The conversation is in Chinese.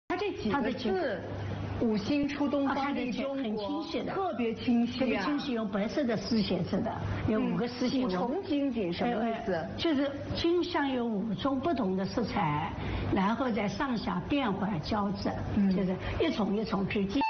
它这几个字。五星出东方利中国， 很清晰的， 特别清晰， 特别清晰，用白色的丝写字的，有5个丝写。 五重金锦什么意思？ 就是金像有5种不同的色彩，然后在上下变换交织，就是一重一重去金。